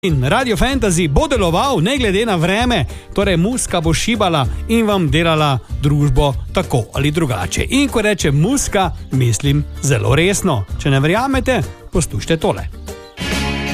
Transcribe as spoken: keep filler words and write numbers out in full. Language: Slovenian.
In Radio Fantasy bo deloval ne glede na vreme, torej muska bo šibala in vam delala družbo tako ali drugače. In ko reče muska, mislim zelo resno. Če ne verjamete, poslušajte tole.